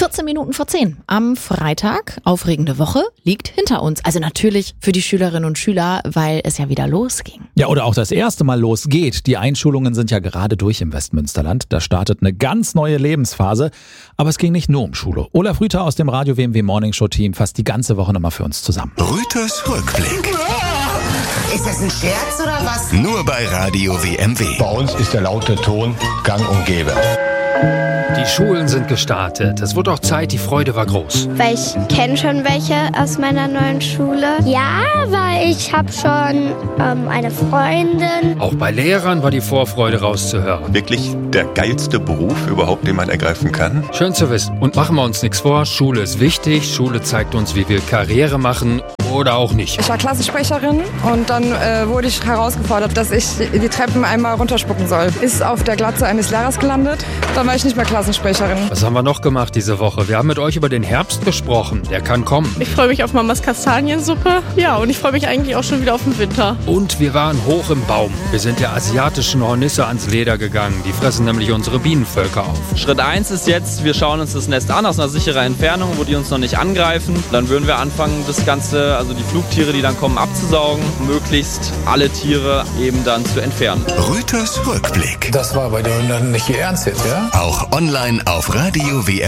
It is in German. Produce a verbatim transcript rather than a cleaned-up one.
vierzehn Minuten vor zehn am Freitag. Aufregende Woche liegt hinter uns. Also natürlich für die Schülerinnen und Schüler, weil es ja wieder losging. Ja, oder auch das erste Mal losgeht. Die Einschulungen sind ja gerade durch im Westmünsterland. Da startet eine ganz neue Lebensphase. Aber es ging nicht nur um Schule. Olaf Rüther aus dem Radio W M W Morning Show Team fasst die ganze Woche nochmal für uns zusammen. Rüthers Rückblick. Ist das ein Scherz oder was? Nur bei Radio W M W. Bei uns ist der laute Ton gang und gäbe. Die Schulen sind gestartet. Es wurde auch Zeit, die Freude war groß. Weil ich kenne schon welche aus meiner neuen Schule. Ja, weil ich habe schon ähm, eine Freundin. Auch bei Lehrern war die Vorfreude rauszuhören. Wirklich der geilste Beruf überhaupt, den man ergreifen kann. Schön zu wissen. Und machen wir uns nichts vor, Schule ist wichtig. Schule zeigt uns, wie wir Karriere machen oder auch nicht. Ich war Klassensprecherin und dann äh, wurde ich herausgefordert, dass ich die Treppen einmal runterspucken soll. Ist auf der Glatze eines Lehrers gelandet. Dann war ich nicht mehr Klassensprecherin. Was haben wir noch gemacht diese Woche? Wir haben mit euch über den Herbst gesprochen. Der kann kommen. Ich freue mich auf Mamas Kastaniensuppe. Ja, und ich freue mich eigentlich auch schon wieder auf den Winter. Und wir waren hoch im Baum. Wir sind der asiatischen Hornisse ans Leder gegangen. Die fressen nämlich unsere Bienenvölker auf. Schritt eins ist jetzt, wir schauen uns das Nest an aus einer sicheren Entfernung, wo die uns noch nicht angreifen. Dann würden wir anfangen, das Ganze, also die Flugtiere, die dann kommen, abzusaugen. Möglichst alle Tiere eben dann zu entfernen. Rüthers Rückblick. Das war bei dir nicht Ihr Ernst jetzt, ja? Auch online auf Radio W M W.